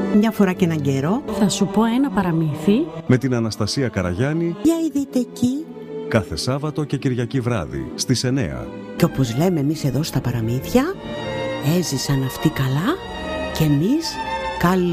Μια φορά και έναν καιρό θα σου πω ένα παραμύθι με την Αναστασία Καραγιάννη. Για ειδείτε εκεί. Κάθε Σάββατο και Κυριακή βράδυ στις 9. Και όπως λέμε εμείς εδώ στα παραμύθια, έζησαν αυτοί καλά και εμείς καλή.